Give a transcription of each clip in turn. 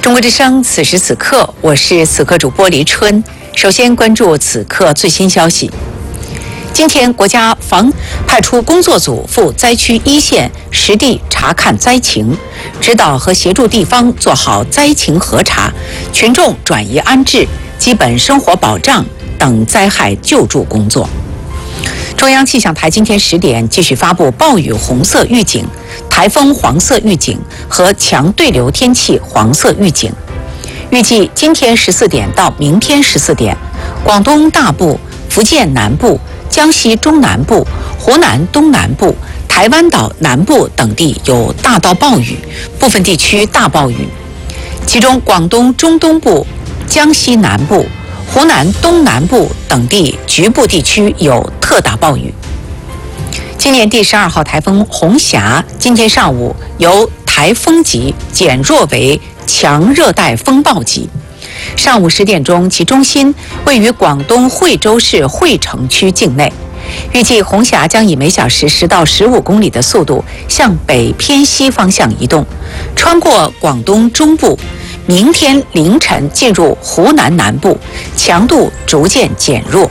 中国之声，此时此刻，我是此刻主播黎春。首先关注此刻最新消息。今天，国家派出工作组赴灾区一线实地查看灾情，指导和协助地方做好灾情核查、群众转移安置、基本生活保障等灾害救助工作。中央气象台今天10点继续发布暴雨红色预警、台风黄色预警和强对流天气黄色预警。预计今天14点到明天14点，广东大部、福建南部、江西中南部、湖南东南部、台湾岛南部等地有大到暴雨，部分地区大暴雨。其中广东中东部、江西南部、湖南东南部等地局部地区有特大暴雨。今年第12号台风红霞今天上午由台风级减弱为强热带风暴级。上午10点钟，其中心位于广东惠州市惠城区境内。预计红霞将以每小时10到15公里的速度向北偏西方向移动，穿过广东中部，明天凌晨进入湖南南部，强度逐渐减弱。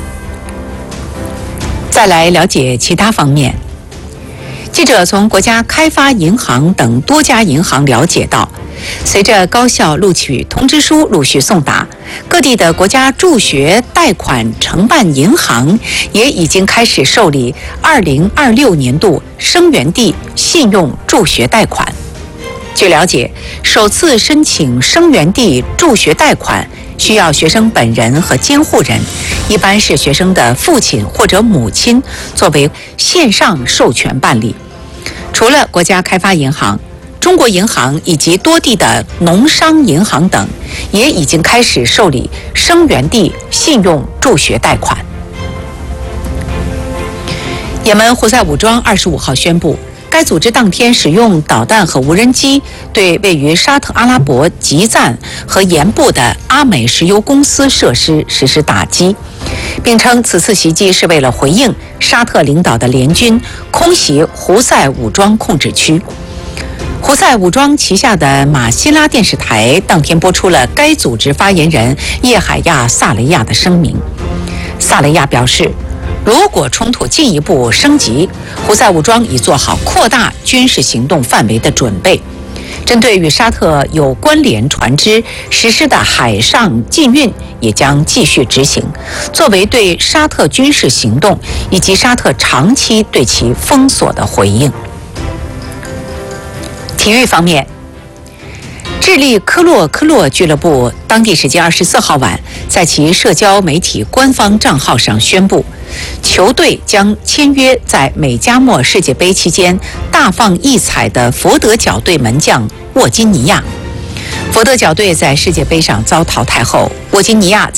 再来了解其他方面。记者从国家开发银行等多家银行了解到，随着高校录取通知书陆续送达，各地的国家助学贷款承办银行也已经开始受理2026年度生源地信用助学贷款。据了解，首次申请生源地助学贷款需要学生本人和监护人，一般是学生的父亲或者母亲作为线上授权办理。除了国家开发银行、中国银行以及多地的农商银行等，也已经开始受理生源地信用助学贷款。也门胡塞武装25号宣布，该组织当天使用导弹和无人机对位于沙特阿拉伯吉赞和盐部的阿美石油公司设施实施打击，并称此次袭击是为了回应沙特领导的联军空袭胡塞武装控制区。胡塞武装旗下的马希拉电视台当天播出了该组织发言人叶海亚·萨雷亚的声明。萨雷亚表示，如果冲突进一步升级，胡塞武装已做好扩大军事行动范围的准备。针对与沙特有关联船只实施的海上禁运也将继续执行，作为对沙特军事行动以及沙特长期对其封锁的回应。体育方面，智利科洛俱乐部当地时间24号晚在其社交媒体官方账号上宣布，球队将签约在美加墨世界杯期间大放异彩的佛得角队门将沃金尼亚。佛得角队在世界杯上遭淘汰后，沃金尼亚